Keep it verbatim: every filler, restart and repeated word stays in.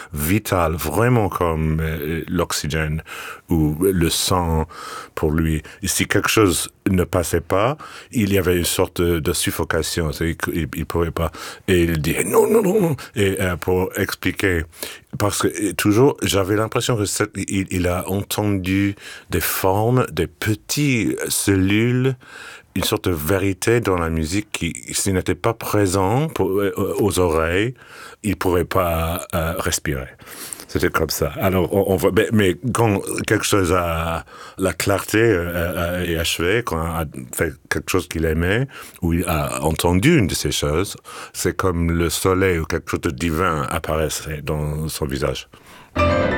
vital, vraiment comme euh, l'oxygène ou le sang pour lui. Et si quelque chose ne passait pas, il y avait une sorte de, de suffocation. Il ne pouvait pas. Et il dit non, non, non, non. Et euh, pour expliquer, parce que toujours, j'avais l'impression que cette, il, il a entendu des formes, des petites cellules, une sorte de vérité dans la musique qui, s'il n'était pas présent pour, euh, aux oreilles, il ne pourrait pas euh, respirer. C'était comme ça. Alors, on, on voit, mais, mais quand quelque chose a, la clarté euh, est achevée, quand on a fait quelque chose qu'il aimait, ou il a entendu une de ces choses, c'est comme le soleil ou quelque chose de divin apparaissait dans son visage.